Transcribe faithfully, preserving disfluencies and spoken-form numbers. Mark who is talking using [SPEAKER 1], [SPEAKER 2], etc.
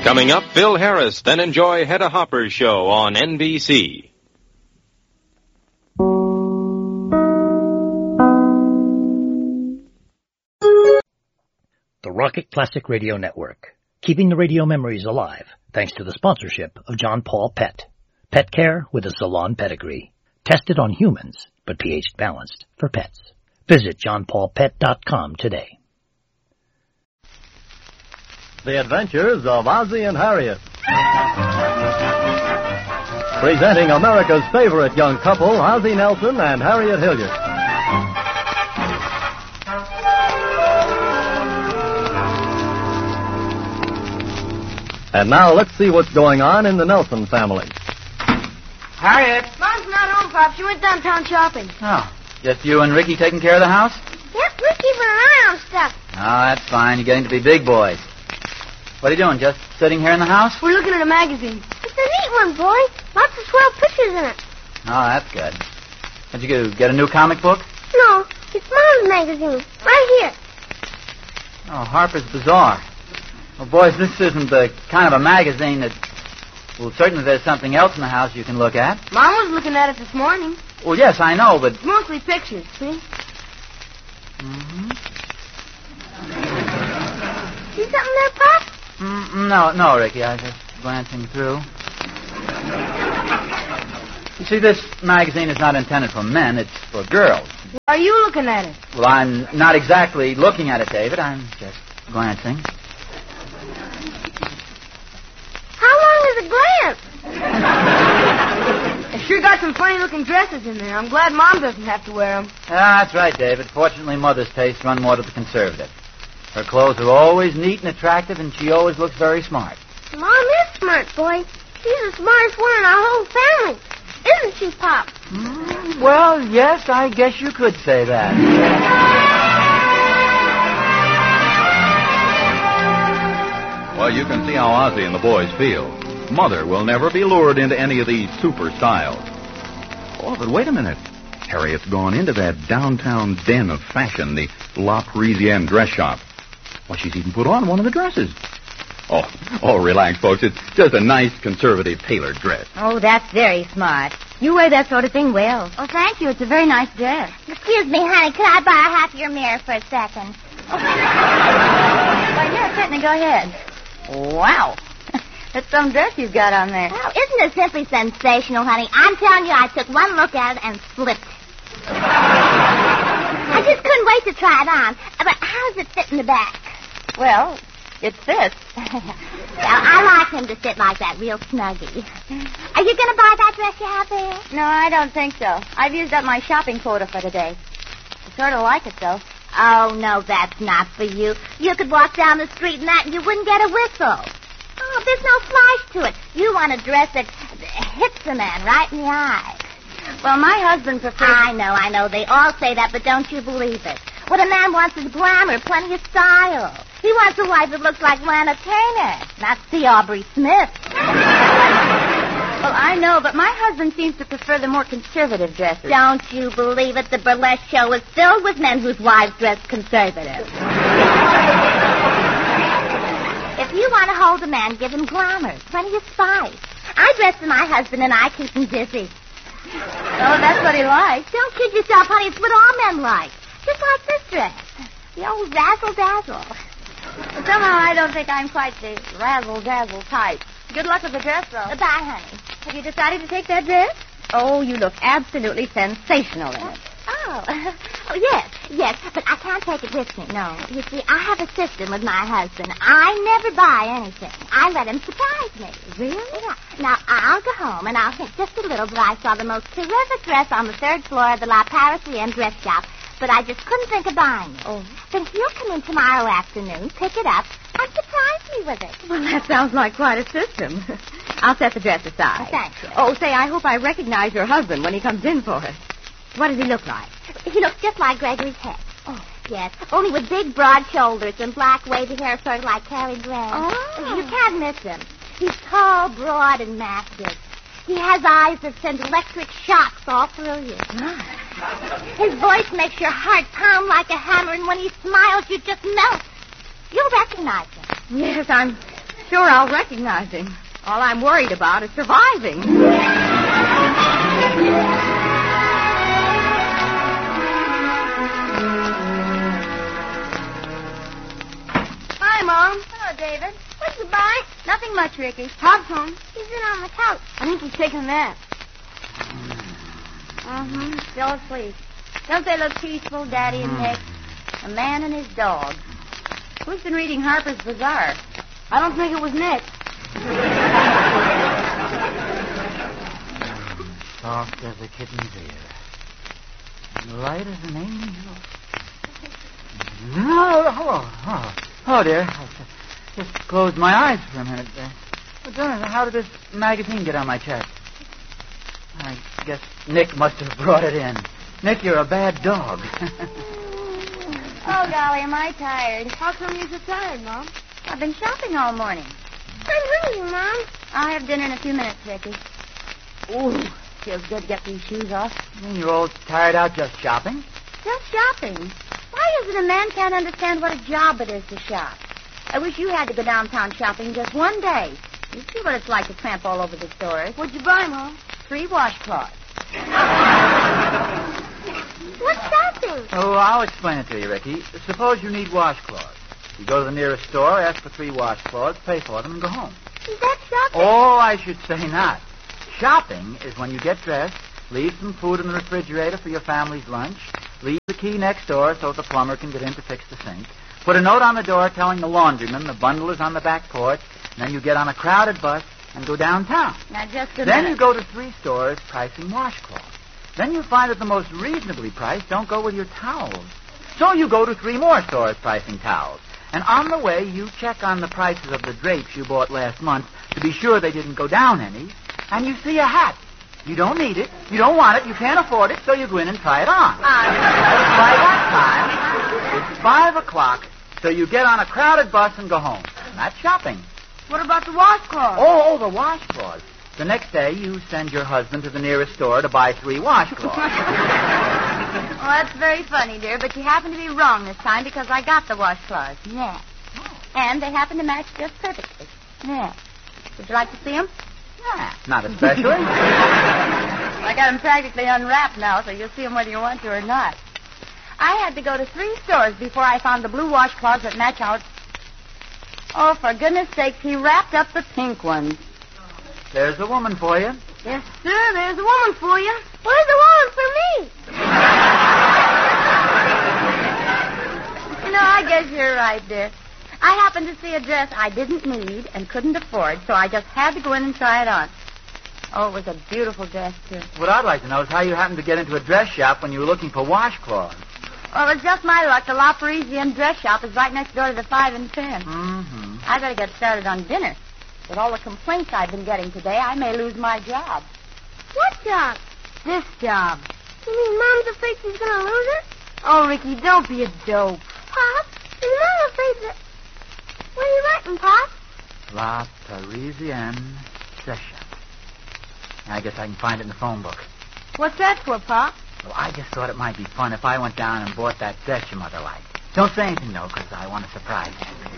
[SPEAKER 1] Coming up, Phil Harris, then enjoy Hedda Hopper's show on N B C.
[SPEAKER 2] The Rocket Classic Radio Network, keeping the radio memories alive thanks to the sponsorship of John Paul Pet. Pet care with a salon pedigree. Tested on humans, but pH balanced for pets. Visit john paul pet dot com today.
[SPEAKER 3] The Adventures of Ozzie and Harriet. Presenting America's favorite young couple, Ozzie Nelson and Harriet Hilliard. And now let's see what's going on in the Nelson family.
[SPEAKER 4] Harriet!
[SPEAKER 5] Mom's not home, Pop. She went downtown shopping.
[SPEAKER 4] Oh, just you and Ricky taking care of the house?
[SPEAKER 5] Yep, we're keeping an eye on stuff.
[SPEAKER 4] Oh, that's fine. You're getting to be big boys. What are you doing, just sitting here in the house?
[SPEAKER 5] We're looking at a magazine. It's a neat one, boy. Lots of swell pictures in it.
[SPEAKER 4] Oh, that's good. What'd you do, get a new comic book?
[SPEAKER 5] No, it's Mom's magazine. Right here.
[SPEAKER 4] Oh, Harper's Bazaar. Well, boys, this isn't the kind of a magazine that... Well, certainly there's something else in the house you can look at.
[SPEAKER 5] Mom was looking at it this morning.
[SPEAKER 4] Well, yes, I know, but...
[SPEAKER 5] It's mostly pictures, see?
[SPEAKER 4] Mm-hmm.
[SPEAKER 5] See something there, Pop?
[SPEAKER 4] Mm, no, no, Ricky. I was just glancing through. You see, this magazine is not intended for men. It's for girls.
[SPEAKER 5] Are you looking at it?
[SPEAKER 4] Well, I'm not exactly looking at it, David. I'm just glancing.
[SPEAKER 5] How long is a glance? It sure got some funny-looking dresses in there. I'm glad Mom doesn't have to wear them.
[SPEAKER 4] Ah, that's right, David. Fortunately, Mother's tastes run more to the conservative. Her clothes are always neat and attractive, and she always looks very smart.
[SPEAKER 5] Mom is smart, boy. She's the smartest one in our whole family. Isn't she, Pop?
[SPEAKER 4] Mm, well, yes, I guess you could say that.
[SPEAKER 6] Well, you can see how Ozzie and the boys feel. Mother will never be lured into any of these super styles. Oh, but wait a minute. Harriet's gone into that downtown den of fashion, the La Parisienne dress shop. Well, she's even put on one of the dresses. Oh, oh, relax, folks. It's just a nice, conservative tailored dress.
[SPEAKER 7] Oh, that's very smart. You wear that sort of thing well.
[SPEAKER 5] Oh, thank you. It's a very nice dress.
[SPEAKER 7] Excuse me, honey. Could I borrow half your mirror for a second?
[SPEAKER 5] Oh.
[SPEAKER 7] Why, yeah, certainly. Go ahead.
[SPEAKER 5] Wow. That's some dress you've got on there.
[SPEAKER 7] Well, isn't it simply sensational, honey? I'm telling you, I took one look at it and slipped. I just couldn't wait to try it on. But how does it fit in the back?
[SPEAKER 5] Well, it fits.
[SPEAKER 7] Well, I like him to sit like that, real snuggy. Are you going to buy that dress you have there?
[SPEAKER 5] No, I don't think so. I've used up my shopping quota for today. I sort of like it, though.
[SPEAKER 7] Oh, no, that's not for you. You could walk down the street in that and you wouldn't get a whistle. Oh, there's no flash to it. You want a dress that hits the man right in the eye.
[SPEAKER 5] Well, my husband prefers...
[SPEAKER 7] I know, I know. They all say that, but don't you believe it. What a man wants is glamour, plenty of style. He wants a wife that looks like Lana Turner, not C. Aubrey Smith.
[SPEAKER 5] Well, I know, but my husband seems to prefer the more conservative dresses.
[SPEAKER 7] Don't you believe it? The burlesque show is filled with men whose wives dress conservative. If you want to hold a man, give him glamour, plenty of spice. I dress for my husband, and I keep him busy.
[SPEAKER 5] Oh, that's what he likes.
[SPEAKER 7] Don't kid yourself, honey. It's what all men like. Just like this dress. The old razzle-dazzle.
[SPEAKER 5] But somehow I don't think I'm quite the razzle-dazzle type. Good luck with the dress, though.
[SPEAKER 7] Uh, bye, honey.
[SPEAKER 5] Have you decided to take that dress? Oh, you look absolutely sensational in it.
[SPEAKER 7] Oh. Oh, yes, yes. But I can't take it with me, no. You see, I have a system with my husband. I never buy anything. I let him surprise me.
[SPEAKER 5] Really?
[SPEAKER 7] Yeah. Now, I'll go home, and I'll hint just a little that I saw the most terrific dress on the third floor of the La Parisienne dress shop, but I just couldn't think of buying it.
[SPEAKER 5] Oh.
[SPEAKER 7] Then he'll come in tomorrow afternoon, pick it up, and surprise me with it.
[SPEAKER 5] Well, that sounds like quite a system. I'll set the dress aside.
[SPEAKER 7] Oh, thank you.
[SPEAKER 5] Oh, say, I hope I recognize your husband when he comes in for it. What does he look like?
[SPEAKER 7] He looks just like Gregory's head.
[SPEAKER 5] Oh.
[SPEAKER 7] Yes, only with big, broad shoulders and black, wavy hair sort of like Cary Grant.
[SPEAKER 5] Oh.
[SPEAKER 7] You can't miss him. He's tall, broad, and massive. He has eyes that send electric shocks all through you. His voice makes your heart pound like a hammer, and when he smiles, you just melt. You'll recognize him.
[SPEAKER 5] Yes, I'm
[SPEAKER 8] sure I'll recognize him. All I'm worried about is surviving.
[SPEAKER 5] Hi, Mom.
[SPEAKER 7] Hello, David.
[SPEAKER 5] What's the bite?
[SPEAKER 7] Nothing much, Ricky.
[SPEAKER 5] Pop's home. He's in on the couch. I think he's taking a nap.
[SPEAKER 7] Mm-hmm. Still asleep. Don't they look peaceful, Daddy and Nick? A man and his dog. Who's been reading Harper's Bazaar?
[SPEAKER 5] I don't think it was Nick.
[SPEAKER 4] Soft as a kitten's ear. Light as an angel. Oh, oh, oh, oh dear. I just closed my eyes for a minute there. Well, Jonas, how did this magazine get on my chest? I guess Nick must have brought it in. Nick, you're a bad dog.
[SPEAKER 7] Oh, golly, am I tired?
[SPEAKER 5] How come you're so tired, Mom?
[SPEAKER 7] I've been shopping all morning.
[SPEAKER 5] I'm hungry, Mom.
[SPEAKER 7] I'll have dinner in a few minutes, Ricky. Ooh, feels good to get these shoes off.
[SPEAKER 4] You mean you're all tired out just shopping?
[SPEAKER 7] Just shopping. Why is it a man can't understand what a job it is to shop? I wish you had to go downtown shopping just one day. You see what it's like to tramp all over the stores.
[SPEAKER 5] What'd you buy, Mom?
[SPEAKER 7] Three washcloths.
[SPEAKER 5] What's shopping?
[SPEAKER 4] Oh, I'll explain it to you, Ricky. Suppose you need washcloths. You go to the nearest store, ask for three washcloths, pay for them, and go home.
[SPEAKER 5] Is that shopping?
[SPEAKER 4] Oh, I should say not. Shopping is when you get dressed, leave some food in the refrigerator for your family's lunch, leave the key next door so the plumber can get in to fix the sink, put a note on the door telling the laundryman the bundle is on the back porch, and then you get on a crowded bus and go downtown.
[SPEAKER 7] Now, just a
[SPEAKER 4] Then
[SPEAKER 7] minute.
[SPEAKER 4] you go to three stores pricing washcloths. Then you find that the most reasonably priced don't go with your towels. So you go to three more stores pricing towels. And on the way, you check on the prices of the drapes you bought last month to be sure they didn't go down any. And you see a hat. You don't need it. You don't want it. You can't afford it. So you go in and try it on. By that time, it's five o'clock. So you get on a crowded bus and go home. And that's shopping.
[SPEAKER 5] What about the washcloth?
[SPEAKER 4] Oh, oh, the washcloths. The next day, you send your husband to the nearest store to buy three washcloths.
[SPEAKER 7] Oh, that's very funny, dear, but you happen to be wrong this time because I got the washcloths. Yeah. And they happen to match just perfectly. Yeah. Would you like to see them?
[SPEAKER 4] Yeah, not especially.
[SPEAKER 7] I got them practically unwrapped now, so you'll see them whether you want to or not. I had to go to three stores before I found the blue washcloths that match out. Oh, for goodness sakes, he wrapped up the pink ones.
[SPEAKER 4] There's a woman for you.
[SPEAKER 5] Yes, sir, there's a woman for you. Where's the woman for me?
[SPEAKER 7] You know, I guess you're right, dear. I happened to see a dress I didn't need and couldn't afford, so I just had to go in and try it on. Oh, it was a beautiful dress, too.
[SPEAKER 4] What I'd like to know is how you happened to get into a dress shop when you were looking for washcloths.
[SPEAKER 7] Well, it was just my luck. The La Parisienne dress shop is right next door to the five and ten.
[SPEAKER 4] Mm-hmm.
[SPEAKER 7] I better get started on dinner. With all the complaints I've been getting today, I may lose my job.
[SPEAKER 5] What job?
[SPEAKER 7] This job.
[SPEAKER 5] You mean Mom's afraid she's going to lose it?
[SPEAKER 7] Oh, Ricky, don't be a dope.
[SPEAKER 5] Pop, is Mom afraid that... What are you writing, Pop?
[SPEAKER 4] La Parisienne dress shop. I guess I can find it in the phone book.
[SPEAKER 7] What's that for, Pop?
[SPEAKER 4] Well, I just thought it might be fun if I went down and bought that dress your mother liked. Don't say anything, though, because I want to surprise you.